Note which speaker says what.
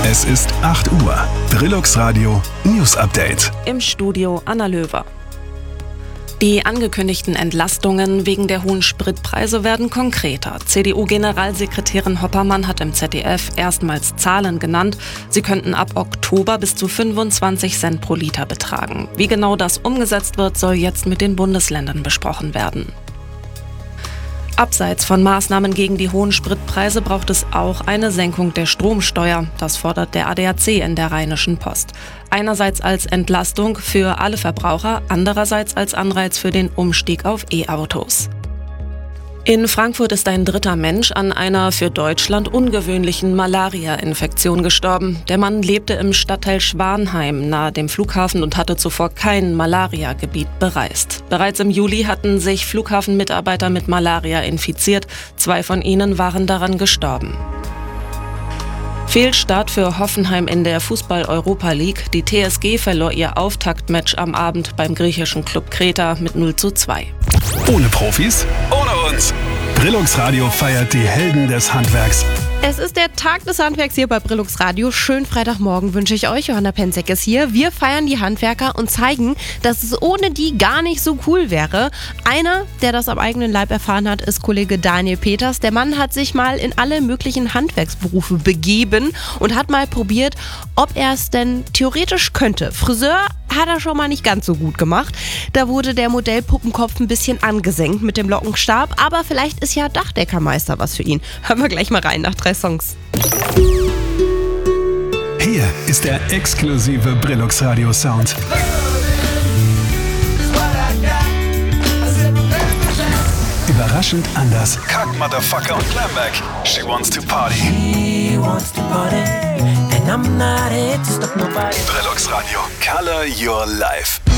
Speaker 1: Es ist 8 Uhr. Brillux Radio News Update.
Speaker 2: Im Studio Anna Löwer. Die angekündigten Entlastungen wegen der hohen Spritpreise werden konkreter. CDU-Generalsekretärin Hoppermann hat im ZDF erstmals Zahlen genannt. Sie könnten ab Oktober bis zu 25 Cent pro Liter betragen. Wie genau das umgesetzt wird, soll jetzt mit den Bundesländern besprochen werden. Abseits von Maßnahmen gegen die hohen Spritpreise braucht es auch eine Senkung der Stromsteuer. Das fordert der ADAC in der Rheinischen Post. Einerseits als Entlastung für alle Verbraucher, andererseits als Anreiz für den Umstieg auf E-Autos. In Frankfurt ist ein dritter Mensch an einer für Deutschland ungewöhnlichen Malaria-Infektion gestorben. Der Mann lebte im Stadtteil Schwanheim nahe dem Flughafen und hatte zuvor kein Malaria-Gebiet bereist. Bereits im Juli hatten sich Flughafenmitarbeiter mit Malaria infiziert. 2 von ihnen waren daran gestorben. Fehlstart für Hoffenheim in der Fußball-Europa League. Die TSG verlor ihr Auftaktmatch am Abend beim griechischen Club Kreta mit 0:2.
Speaker 1: Ohne Profis, ohne uns. Brillux Radio feiert die Helden des Handwerks.
Speaker 3: Es ist der Tag des Handwerks hier bei Brillux Radio. Schönen Freitagmorgen wünsche ich euch. Johanna Penzek ist hier. Wir feiern die Handwerker und zeigen, dass es ohne die gar nicht so cool wäre. Einer, der das am eigenen Leib erfahren hat, ist Kollege Daniel Peters. Der Mann hat sich mal in alle möglichen Handwerksberufe begeben und hat mal probiert, ob er es denn theoretisch könnte. Friseur hat er schon mal nicht ganz so gut gemacht. Da wurde der Modellpuppenkopf ein bisschen angesenkt mit dem Lockenstab. Aber vielleicht ist ja Dachdeckermeister was für ihn. Hören wir gleich mal rein nach 3 Songs.
Speaker 1: Hier ist der exklusive Brillux Radio Sound. Überraschend anders. Kack, Motherfucker und Glamback. She wants to party.
Speaker 4: She wants to party, and I'm not here to stop nobody.
Speaker 1: Brillux Radio. Color your life.